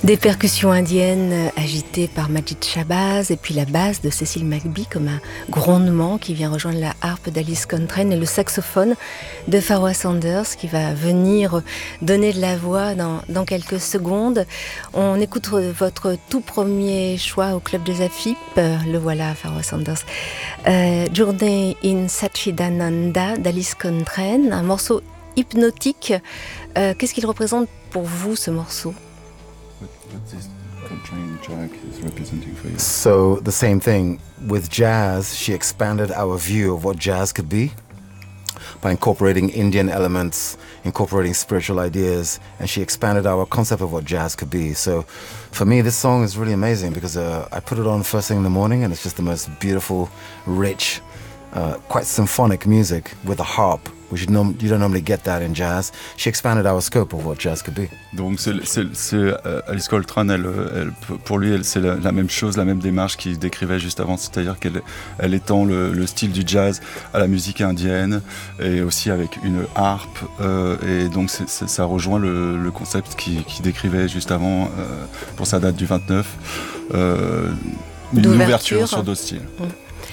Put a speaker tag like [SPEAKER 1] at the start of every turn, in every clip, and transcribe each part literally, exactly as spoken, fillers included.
[SPEAKER 1] Des percussions indiennes agitées par Majid Shabazz et puis la basse de Cecil McBee comme un grondement qui vient rejoindre la harpe d'Alice Coltrane et le saxophone de Pharoah Sanders qui va venir donner de la voix dans, dans quelques secondes. On écoute votre tout premier choix au Club Jazz A F I P, le voilà Pharoah Sanders. Euh, Journey in Satchidananda d'Alice Coltrane, un morceau hypnotique. Euh, qu'est-ce qu'il représente pour vous ce morceau?
[SPEAKER 2] What this Coltrane track is representing for you?
[SPEAKER 3] So the same thing with jazz, she expanded our view of what jazz could be by incorporating Indian elements, incorporating spiritual ideas, and she expanded our concept of what jazz could be. So for me, this song is really amazing because uh, I put it on first thing in the morning and it's just the most beautiful, rich, uh, quite symphonic music with a harp. You don't normally get that in jazz. She expanded our scope of what jazz could be.
[SPEAKER 2] Donc c'est, c'est, c'est euh, Alice Coltrane, elle, elle, pour lui, elle, c'est la, la même chose, la même démarche qu'il décrivait juste avant, c'est-à-dire qu'elle elle étend le, le style du jazz à la musique indienne et aussi avec une harpe. Euh, et donc c'est, c'est, ça rejoint le, le concept qu'il, qu'il décrivait juste avant euh, pour sa date du vingt-neuf. Euh, une
[SPEAKER 1] D'ouverture.
[SPEAKER 2] ouverture sur d'autres styles.
[SPEAKER 1] Mmh.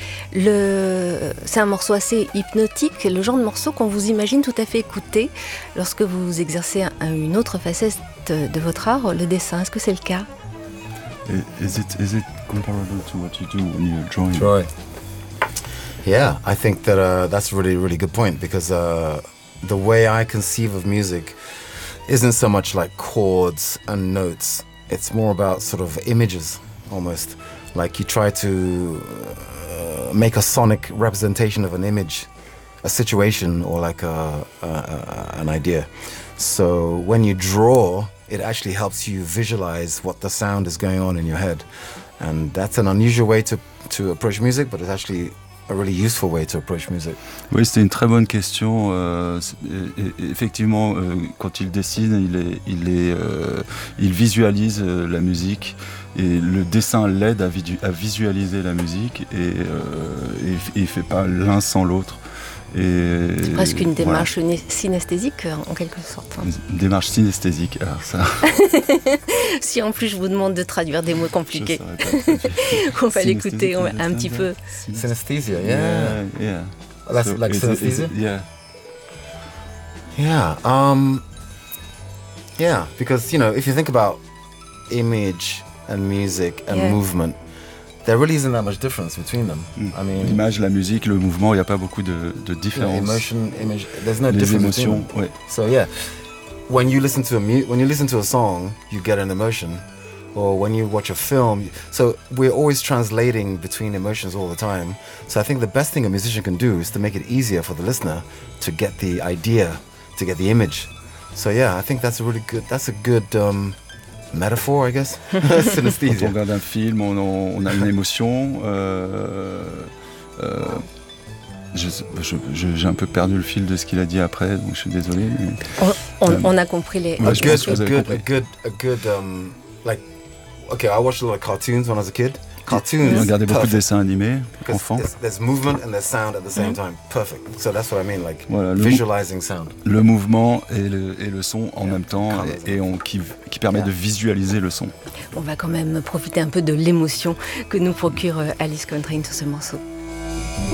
[SPEAKER 1] Le... C'est un morceau assez hypnotique, le genre de morceau qu'on vous imagine tout à fait écouter lorsque vous exercez un, une autre facette de votre art, le dessin. Est-ce que c'est le cas?
[SPEAKER 2] Is it, is it comparable to what you do when you're drawing?
[SPEAKER 3] Drawing. Yeah, I think that uh, that's a really, really good point because uh, the way I conceive of music isn't so much like chords and notes. It's more about sort of images, almost. Like you try to uh, make a sonic representation of an image, a situation, or like a, a, a, an idea. So when you draw, it actually helps you visualize what the sound is going on in your head. And that's an unusual way to, to approach music, but it's actually a really useful way to approach music.
[SPEAKER 2] Oui, c'était une très bonne question. Euh, et, et, effectivement, euh, quand il dessine, il, est, il, est, euh, il visualise euh, la musique et le dessin l'aide à, vidu- à visualiser la musique et, euh, et, et il ne fait pas l'un sans l'autre. Et,
[SPEAKER 1] c'est presque une démarche
[SPEAKER 2] voilà.
[SPEAKER 1] synesthésique en quelque sorte.
[SPEAKER 2] Une démarche synesthésique, alors ça.
[SPEAKER 1] Si en plus je vous demande de traduire des mots compliqués, on va l'écouter on va un petit peu.
[SPEAKER 3] Synesthesia, yeah.
[SPEAKER 2] Yeah, yeah.
[SPEAKER 3] That's
[SPEAKER 2] So
[SPEAKER 3] like
[SPEAKER 2] is
[SPEAKER 3] synesthesia?
[SPEAKER 2] it, is it, yeah.
[SPEAKER 3] Yeah, um, yeah, because, you know, if you think about image and music and
[SPEAKER 1] yeah.
[SPEAKER 3] movement, there really isn't that much difference between them.
[SPEAKER 2] Mm.
[SPEAKER 3] I mean,
[SPEAKER 2] l'image, la musique, le mouvement, il n'y a pas beaucoup de, de différence.
[SPEAKER 3] Yeah, emotion, image, there's no
[SPEAKER 2] Les
[SPEAKER 3] difference
[SPEAKER 2] émotions,
[SPEAKER 3] between them.
[SPEAKER 2] ouais.
[SPEAKER 3] So yeah, when you listen to a mu- when you listen to a song, you get an emotion, or when you watch a film. So we're always translating between emotions all the time. So I think the best thing a musician can do is to make it easier for the listener to get the idea, to get the image. So yeah, I think that's a really good. That's a good. Um, Metaphor, I guess. Synesthesia.
[SPEAKER 2] Quand on regarde un film, on, on a une émotion. Euh, euh, je, je, je, j'ai un peu perdu le fil de ce qu'il a dit après, donc je suis désolé. Mais,
[SPEAKER 1] on, on,
[SPEAKER 2] euh,
[SPEAKER 1] on a compris les.
[SPEAKER 3] A
[SPEAKER 2] je
[SPEAKER 3] good,
[SPEAKER 2] pense que
[SPEAKER 3] a
[SPEAKER 2] vous avez
[SPEAKER 3] good,
[SPEAKER 2] compris.
[SPEAKER 3] a good, a good, um, like. Okay, I watched a lot of cartoons when I was a kid. Cartoons.
[SPEAKER 2] J'ai regardé beaucoup de
[SPEAKER 3] perfect.
[SPEAKER 2] dessins animés,
[SPEAKER 3] Because
[SPEAKER 2] enfants.
[SPEAKER 3] there's, there's movement and there's sound at the same time. Perfect. So that's what I mean, like
[SPEAKER 2] Voilà, le
[SPEAKER 3] visualizing sound.
[SPEAKER 2] Le mouvement et le, et le son en
[SPEAKER 3] Yeah,
[SPEAKER 2] même temps,
[SPEAKER 3] colours.
[SPEAKER 2] et, et on, qui, qui permet
[SPEAKER 3] Yeah.
[SPEAKER 2] de visualiser le son.
[SPEAKER 1] On va quand même profiter un peu de l'émotion que nous procure Alice Coltrane sur ce morceau.